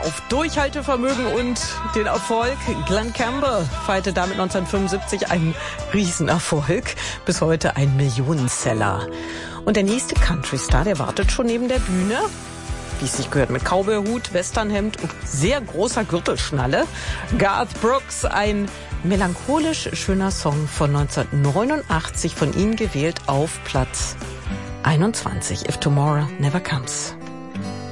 auf Durchhaltevermögen und den Erfolg. Glen Campbell feierte damit 1975 einen Riesenerfolg. Bis heute ein Millionenseller. Und der nächste Country-Star, der wartet schon neben der Bühne. Wie es sich gehört, mit Cowboyhut, Westernhemd und sehr großer Gürtelschnalle. Garth Brooks, ein melancholisch schöner Song von 1989, von ihm gewählt auf Platz 21, If Tomorrow Never Comes.